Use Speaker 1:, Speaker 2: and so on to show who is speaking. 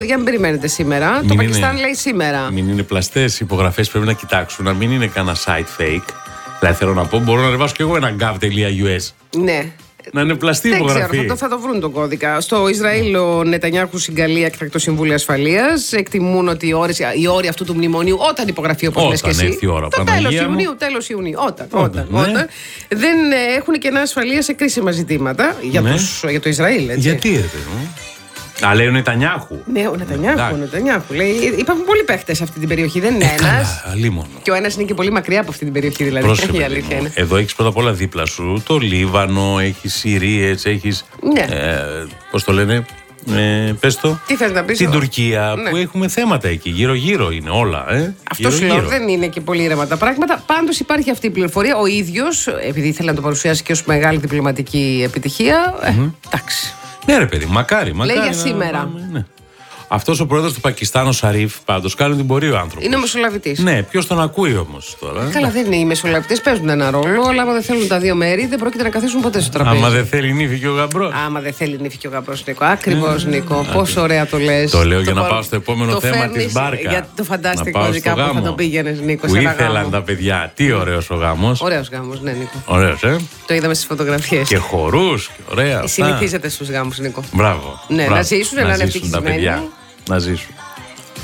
Speaker 1: Για μην περιμένετε σήμερα. Το Πακιστάν λέει σήμερα.
Speaker 2: Μην είναι πλαστές υπογραφές, πρέπει να κοιτάξουν. Να μην είναι κανένα site fake. Δηλαδή θέλω να πω, μπορώ να ανεβάσω κι εγώ ένα gov.us.
Speaker 1: Ναι.
Speaker 2: Να είναι πλαστή υπογραφή.
Speaker 1: Δεν ξέρω, θα το βρουν τον κώδικα. Στο Ισραήλ, ο Νετανιάχου συγκαλεί έκτακτο συμβούλιο ασφαλείας. Εκτιμούν ότι οι όροι αυτού του μνημονίου, όταν υπογραφεί, όπως λες και εσύ.
Speaker 2: Έρθει η ώρα,
Speaker 1: τέλος Ιουνίου. Όταν. Δεν έχουν κενά ασφαλείας σε κρίσιμα ζητήματα για το Ισραήλ. Έτσι.
Speaker 2: Γιατί λέει ο Νετανιάχου.
Speaker 1: Ναι, ο Νετανιάχου. Λέει, υπάρχουν πολλοί παίχτες σε αυτή την περιοχή, δεν είναι ένας. Και ο ένας είναι και πολύ μακριά από αυτή την περιοχή, δηλαδή.
Speaker 2: Πρόσεχε, εδώ έχεις πρώτα απ' όλα δίπλα σου το Λίβανο, έχεις Συρίες, έχεις.
Speaker 1: Ναι.
Speaker 2: Πώς το λένε. Πες το.
Speaker 1: Τι θες να πεις,
Speaker 2: την Τουρκία, που έχουμε θέματα εκεί. Γύρω-γύρω είναι όλα.
Speaker 1: Αυτό σου λέω, δεν είναι και πολύ ήρεμα τα πράγματα. Πάντως υπάρχει αυτή η πληροφορία. Ο ίδιος, επειδή ήθελε να το παρουσιάσει και ως μεγάλη διπλωματική επιτυχία. Εντάξει.
Speaker 2: Ναι, ρε παιδί, μακάρι.
Speaker 1: Λέει για σήμερα.
Speaker 2: Ναι. Αυτός ο πρόεδρος του Πακιστάν, ο Σαρίφ, πάντως κάνει την πορεία ο άνθρωπος.
Speaker 1: Είναι μεσολαβητής.
Speaker 2: Ναι, ποιος τον ακούει όμως τώρα.
Speaker 1: Καλά, δεν είναι οι μεσολαβητές, παίζουν ένα ρόλο, αλλά άμα δεν θέλουν τα δύο μέρη, δεν πρόκειται να καθίσουν ποτέ στο τραπέζι.
Speaker 2: Άμα δεν θέλει νύφη και ο γαμπρός.
Speaker 1: Άμα δεν θέλει νύφη και ο γαμπρός, Νίκο. Ακριβώς, Νίκο. Πόσο ωραία το λες.
Speaker 2: Το λέω για να πάω στο επόμενο θέμα της μπάρκα.
Speaker 1: Για το φανταστικό δικά που θα το πήγαινες, Νίκο.
Speaker 2: Που ήθελαν τα παιδιά. Τι ωραίος ο γάμος.
Speaker 1: Ωραίος γάμος, ναι, Νίκο.
Speaker 2: Ωραίος,
Speaker 1: Το είδαμε στις φωτογραφίες.
Speaker 2: Και χορούς, και ωραία.
Speaker 1: Συνηθίζεται στους γάμους, Νίκο.
Speaker 2: Μπράβο.
Speaker 1: Ναι, να ζήσουν, να είναι ευτυχισμένοι.
Speaker 2: Να ζήσουν.